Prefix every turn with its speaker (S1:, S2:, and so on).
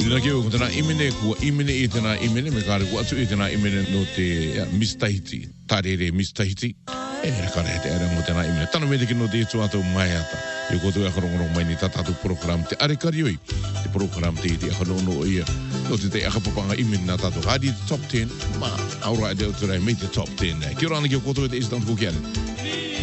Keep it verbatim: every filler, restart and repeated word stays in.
S1: Ina ke o tana imene ku imene I tana imene me kare ku atu I tana imene no te mistahiti tarere mistahiti e kare te era mo tana imene tana me te no te tu atu mai ata e ko tu e korongoro mai ni tata tu program te are karioi te program te te hono no ia no te te akapanga imene na tatu hadi top ten ma aura de utura me te top ten ki ora ni ke ko tu te is dan ku kian